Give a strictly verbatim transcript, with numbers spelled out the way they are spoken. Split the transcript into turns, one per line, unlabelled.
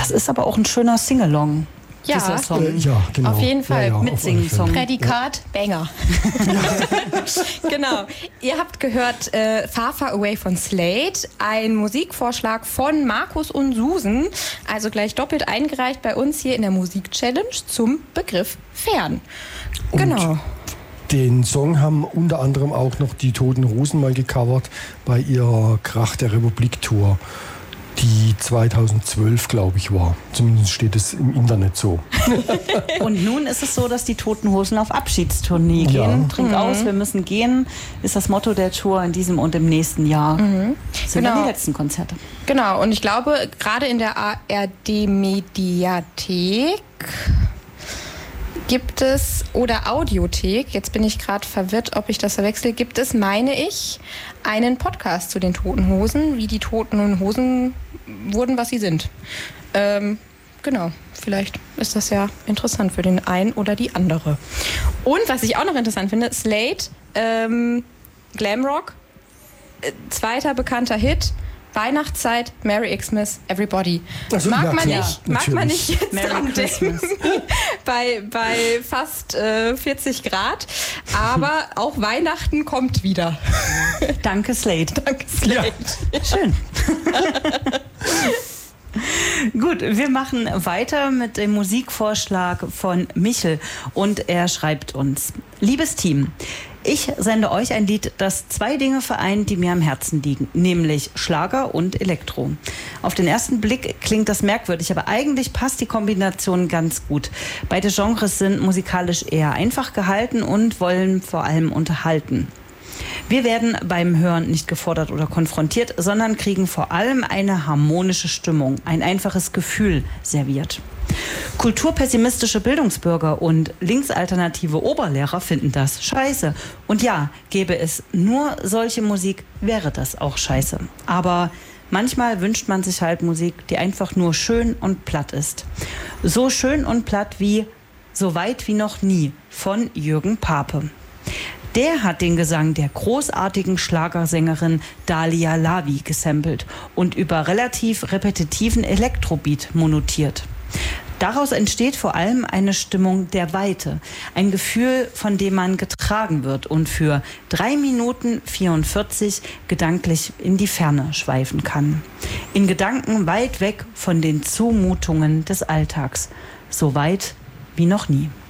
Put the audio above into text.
Das ist aber auch ein schöner Singalong.
Ja,
dieser Song.
Äh, ja, genau.
Auf jeden Fall.
Ja, ja,
Mitsingen-Song.
Prädikat, Banger. Genau. Ihr habt gehört äh, Far Far Away von Slade, ein Musikvorschlag von Markus und Susan, also gleich doppelt eingereicht bei uns hier in der Musik-Challenge zum Begriff Fern. Genau.
Und den Song haben unter anderem auch noch die Toten Hosen mal gecovert bei ihrer Krach der Republik Tour, die zweitausendzwölf, glaube ich, war. Zumindest steht es im Internet so.
Und nun ist es so, dass die Toten Hosen auf Abschiedstournee gehen.
Ja.
Trink
Mhm.
aus, wir müssen gehen, ist das Motto der Tour in diesem und im nächsten Jahr. Mhm. Sind
Genau.
dann die letzten Konzerte.
Genau, und ich glaube, gerade in der A R D-Mediathek gibt es, oder Audiothek, jetzt bin ich gerade verwirrt, ob ich das verwechsel, gibt es, meine ich, einen Podcast zu den Toten Hosen, wie die Toten Hosen wurden, was sie sind. Ähm, genau, vielleicht ist das ja interessant für den einen oder die andere. Und was ich auch noch interessant finde, Slade, ähm, Glamrock, äh, zweiter bekannter Hit, Weihnachtszeit, Merry Xmas, Everybody.
Also,
mag,
ja,
man
klar,
nicht, mag man nicht jetzt
Merry
dran
Christmas.
denken, bei, bei fast äh, vierzig Grad, aber auch Weihnachten kommt wieder.
Danke, Slade.
Danke, Slade.
Schön. Gut, wir machen weiter mit dem Musikvorschlag von Michel und er schreibt uns: Liebes Team, ich sende euch ein Lied, das zwei Dinge vereint, die mir am Herzen liegen, nämlich Schlager und Elektro. Auf den ersten Blick klingt das merkwürdig, aber eigentlich passt die Kombination ganz gut. Beide Genres sind musikalisch eher einfach gehalten und wollen vor allem unterhalten. Wir werden beim Hören nicht gefordert oder konfrontiert, sondern kriegen vor allem eine harmonische Stimmung, ein einfaches Gefühl serviert. Kulturpessimistische Bildungsbürger und linksalternative Oberlehrer finden das scheiße. Und ja, gäbe es nur solche Musik, wäre das auch scheiße. Aber manchmal wünscht man sich halt Musik, die einfach nur schön und platt ist. So schön und platt wie So weit wie noch nie von Jürgen Pape. Der hat den Gesang der großartigen Schlagersängerin Dalia Lavi gesampelt und über relativ repetitiven Elektrobeat monotiert. Daraus entsteht vor allem eine Stimmung der Weite, ein Gefühl, von dem man getragen wird und für drei Minuten vierundvierzig gedanklich in die Ferne schweifen kann. In Gedanken weit weg von den Zumutungen des Alltags, so weit wie noch nie.